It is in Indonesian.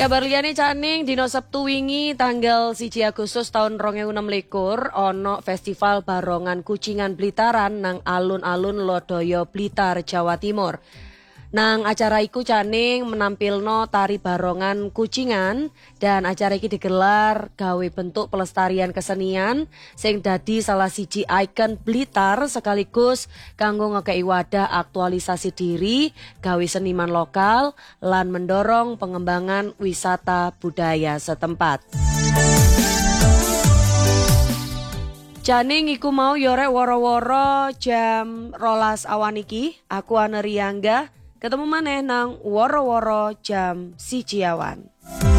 Kabar liyane Caning dina Sabtu wingi tanggal 1 Agustus tahun 2026 ono Festival Barongan Kucingan Blitaran nang alun-alun Lodaya Blitar, Jawa Timur. Nang acara iku Caning menampilno tari barongan kucingan dan acara iki digelar gawe bentuk pelestarian kesenian sing dadi salah siji ikon Blitar sekaligus kanggo ngekei wadah aktualisasi diri gawe seniman lokal lan mendorong pengembangan wisata budaya setempat. Caning iku mau yorek woro-woro jam 12 awan iki, aku Ana Riyangga. Ketemu maneh nang woro-woro jam 1 awan.